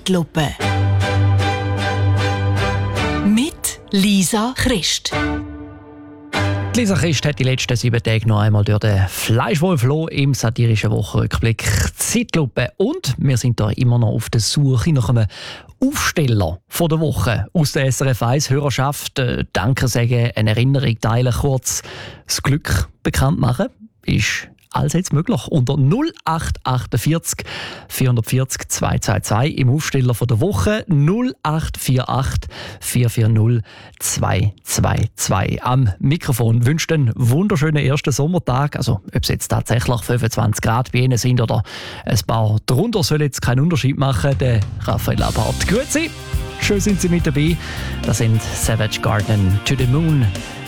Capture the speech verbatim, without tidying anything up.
Zeitlupe. Mit Lisa Christ. Lisa Christ hat die letzten sieben Tage noch einmal durch den Fleischwolf im satirischen Wochenrückblick Zeitlupe. Und wir sind da immer noch auf der Suche nach einem Aufsteller von der Woche aus der S R F eins Hörerschaft. Äh, Danke sagen, eine Erinnerung teilen, kurz das Glück bekannt machen. Ist alles jetzt möglich. Unter null acht achtundvierzig vierhundertvierzig zweihundertzweiundzwanzig im Aufsteller von der Woche null acht vier acht vier vier null zwei zwei zwei. Am Mikrofon wünscht einen wunderschönen ersten Sommertag. Also ob es jetzt tatsächlich fünfundzwanzig Grad bei Ihnen sind oder ein paar drunter, soll jetzt keinen Unterschied machen. Der Raphael Abart. Grüezi, schön sind Sie mit dabei. Das sind Savage Garden, To the Moon,